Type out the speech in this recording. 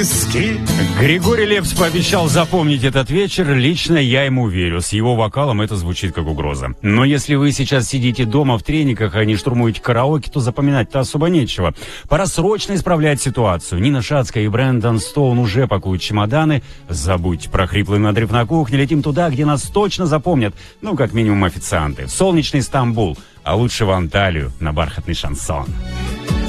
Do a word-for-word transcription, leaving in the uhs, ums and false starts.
Григорий Лепс пообещал запомнить этот вечер. Лично я ему верю. С его вокалом это звучит как угроза. Но если вы сейчас сидите дома в трениках, а не штурмуете караоке, то запоминать-то особо нечего. Пора срочно исправлять ситуацию. Нина Шацкая и Брэндон Стоун уже пакуют чемоданы. Забудьте про хриплый надрыв на кухне. Летим туда, где нас точно запомнят. Ну, как минимум, официанты. В солнечный Стамбул. А лучше в Анталию на бархатный шансон.